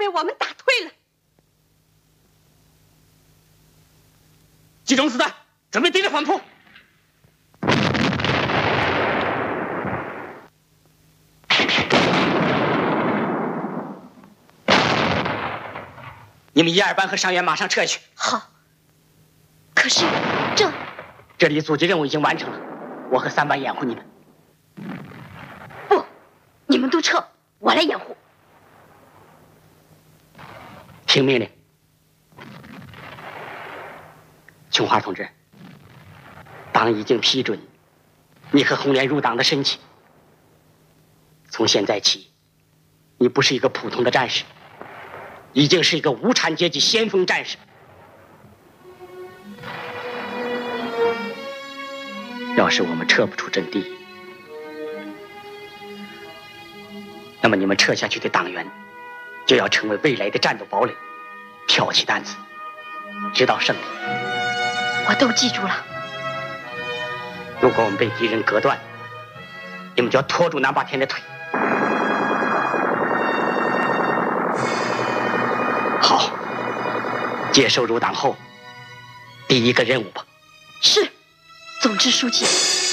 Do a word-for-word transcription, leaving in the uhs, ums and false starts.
被我们打退了。 集中子弹，准备对着反扑。你们一二班和伤员马上撤去。 好。可是这这里阻击任务已经完成了，我和三班掩护你们。 不，你们都撤，我来掩护。 听命令。琼花同志，党已经批准你和红莲入党的申请。从现在起，你不是一个普通的战士，已经是一个无产阶级先锋战士。要是我们撤不出阵地，那么你们撤下去的党员就要成为未来的战斗堡垒，挑起担子，直到胜利。 我都记住了。 如果我们被敌人隔断，你们就要拖住南霸天的腿。好，接受入党后第一个任务吧。 是，总支书记。